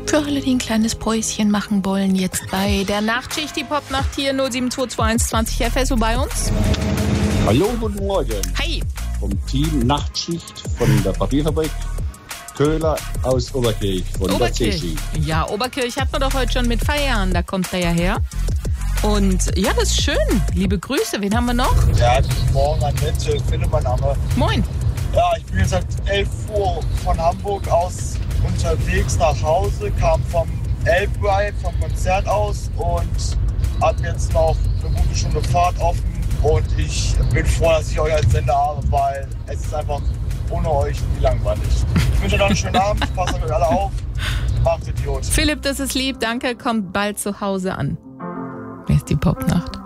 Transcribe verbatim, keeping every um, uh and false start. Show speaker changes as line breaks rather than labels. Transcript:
Für alle, die ein kleines Päuschen machen wollen, jetzt bei der Nachtschicht, die Popnacht hier null sieben zwei zwei eins zwanzig F S O bei uns.
Hallo, guten Morgen.
Hi.
Vom Team Nachtschicht von der Papierfabrik Köhler aus Oberkirch von
Oberkirch.
der C G.
Ja, Oberkirch hat man doch heute schon mit feiern, da kommt er ja her. Und ja, das ist schön. Liebe Grüße, wen haben wir noch?
Ja, guten Morgen an Netze, Philipp, mein Name.
Moin.
Ja, ich bin jetzt seit elf Uhr von Hamburg aus unterwegs nach Hause, kam vom Elbride, vom Konzert aus und habe jetzt noch eine gute Stunde Fahrt offen. Und ich bin froh, dass ich euch als Sender habe, weil es ist einfach ohne euch nie langweilig. Ich wünsche euch noch einen schönen Abend, passt auf euch alle auf, macht Idiot.
Philipp, das ist lieb, danke, kommt bald zu Hause an. Hier ist die Popnacht.